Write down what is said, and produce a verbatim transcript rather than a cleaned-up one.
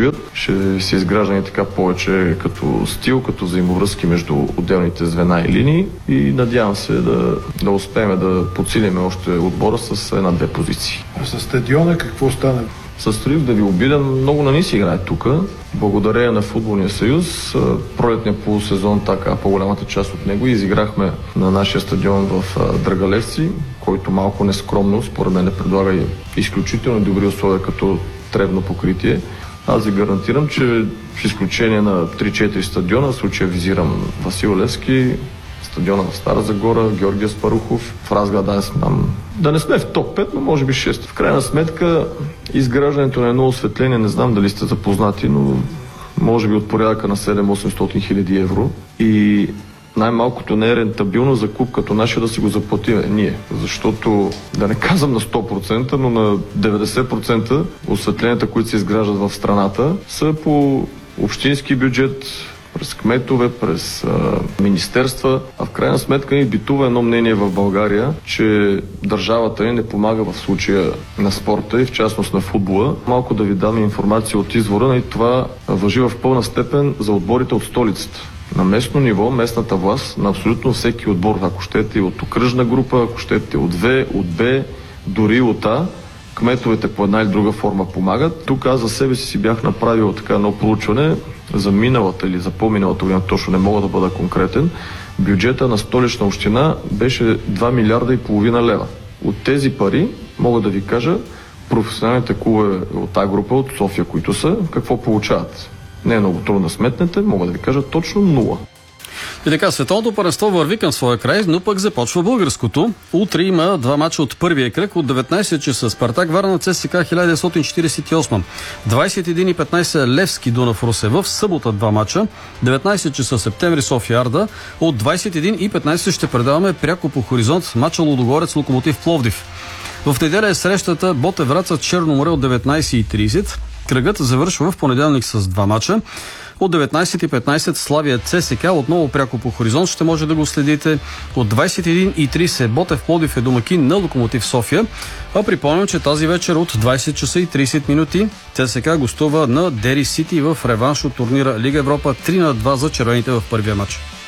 предстоят. Ще се изграждани така повече като стил, като взаимовръзки между отделните звена и линии и надявам се да, да успеем да подсилим още отбора с една-две позиции. А с стадиона какво стане? С Строив, да ви обидам, много на ниси играе тук. Благодарение на Футболния съюз, пролетния полусезон, така по-голямата част от него изиграхме на нашия стадион в Драгалевци, който малко нескромно, според мен, предлага и изключително добри условия като тревно покритие. Аз ви гарантирам, че в изключение на три-четири стадиона, в случая визирам Васил Левски, стадиона в Стара Загора, Георгия Спарухов, в Разград, да, да не сме в топ пет, но може би шест. В крайна сметка, изграждането на едно осветление, не знам дали сте запознати, но може би от порядъка на седем-осемстотин хиляди евро. И най-малкото не е рентабилно за клуб като нашия да си го заплатим ние. Защото, да не казвам на сто процента, но на деветдесет процента осветленията, които се изграждат в страната, са по общински бюджет, през кметове, през а, министерства. А в крайна сметка ни битува едно мнение в България, че държавата ни не помага в случая на спорта и в частност на футбола. Малко да ви дам информация от извора, и това важи в пълна степен за отборите от столицата. На местно ниво, местната власт, на абсолютно всеки отбор, ако щете и от окръжна група, ако щете от В, от Б, дори от А, кметовете по една или друга форма помагат. Тук аз за себе си си бях направил така едно проучване за миналата или за по-миналата година, точно не мога да бъда конкретен. Бюджета на Столична община беше два милиарда и половина лева. От тези пари, мога да ви кажа, професионалните клубове от тази група, от София, които са, какво получават. Не е много трудно да сметнете, мога да ви кажа точно нула. И така, световното първенство върви към своя край, но пък започва българското. Утре има два мача от първия кръг от деветнайсет часа. Спартак Варна, ЦСКА хиляда деветстотин четирийсет и осма. двайсет и един и петнайсет Левски Дунав Русе. В събота два мача. деветнайсет часа Септември София Арда. От двайсет и един и петнайсет ще предаваме пряко по хоризонт мача Лудогорец Локомотив Пловдив. В неделя е срещата Ботев Враца Черно море от деветнайсет и трийсет. Кръгът завършва в понеделник с два мача. От деветнайсет и петнайсет Славия ЦСКА, отново пряко по хоризонт, ще може да го следите. От двайсет и един и трийсет Ботев Пловдив е домакин на Локомотив София. А припомням, че тази вечер от двайсет часа и трийсет минути ЦСКА гостува на Дери Сити в реванш от турнира Лига Европа три на два за червените в първия матч.